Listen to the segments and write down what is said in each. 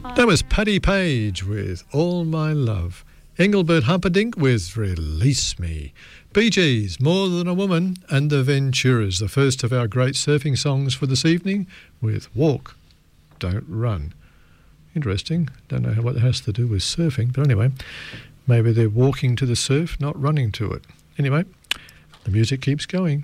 That was Paddy Page with All My Love. Engelbert Humperdinck with Release Me. Bee Gees, More Than a Woman, and the Venturas, the first of our great surfing songs for this evening, with Walk, Don't Run. Interesting. Don't know what it has to do with surfing, but anyway, maybe they're walking to the surf, not running to it. Anyway, the music keeps going.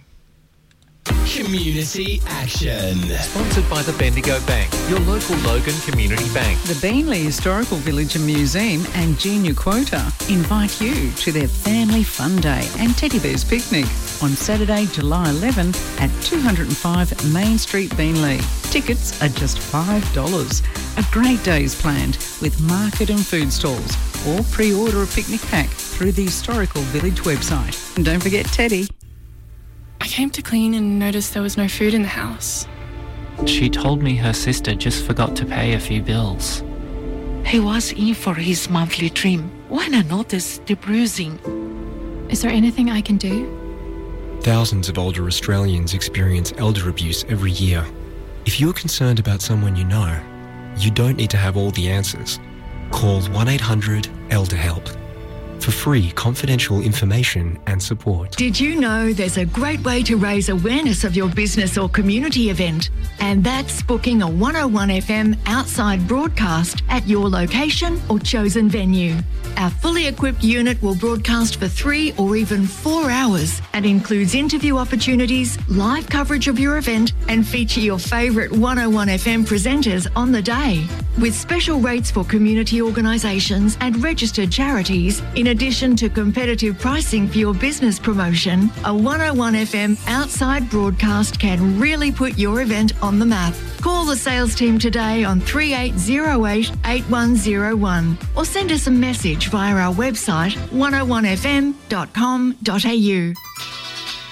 Community Action. Sponsored by the Bendigo Bank, your local Logan Community Bank. The Beanley Historical Village and Museum and Junior Quota invite you to their Family Fun Day and Teddy Bears Picnic on Saturday, July 11 at 205 Main Street, Beanley. Tickets are just $5. A great day is planned with market and food stalls, or pre-order a picnic pack through the Historical Village website. And don't forget Teddy. I came to clean and noticed there was no food in the house. She told me her sister just forgot to pay a few bills. He was in for his monthly trim when I noticed the bruising. Is there anything I can do? Thousands of older Australians experience elder abuse every year. If you're concerned about someone you know, you don't need to have all the answers. Call 1-800-ELDER-HELP for free confidential information and support. Did you know there's a great way to raise awareness of your business or community event? And that's booking a 101 FM outside broadcast at your location or chosen venue. Our fully equipped unit will broadcast for 3 or even 4 hours and includes interview opportunities, live coverage of your event, and feature your favourite 101 FM presenters on the day. With special rates for community organisations and registered charities, in addition to competitive pricing for your business promotion, a 101 FM outside broadcast can really put your event on the map. Call the sales team today on 3808 8101 or send us a message via our website 101fm.com.au.